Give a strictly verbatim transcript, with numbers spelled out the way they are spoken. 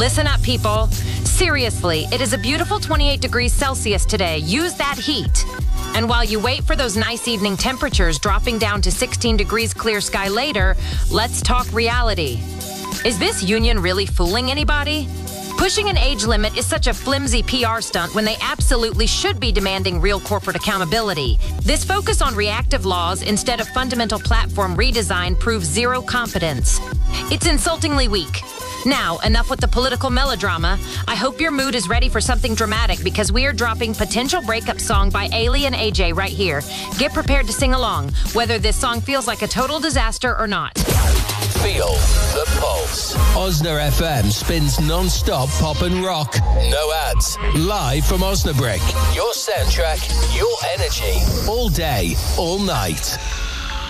Listen up, people. Seriously, it is a beautiful twenty-eight degrees Celsius today. Use that heat. And while you wait for those nice evening temperatures dropping down to sixteen degrees clear sky later, let's talk reality. Is this union really fooling anybody? Pushing an age limit is such a flimsy P R stunt when they absolutely should be demanding real corporate accountability. This focus on reactive laws instead of fundamental platform redesign proves zero competence. It's insultingly weak. Now, enough with the political melodrama. I hope your mood is ready for something dramatic because we are dropping Potential Breakup Song by Ailey and A J right here. Get prepared to sing along, whether this song feels like a total disaster or not. Feel the pulse. Osna F M spins non-stop pop and rock. No ads. Live from Osnabrück. Your soundtrack, your energy. All day, all night.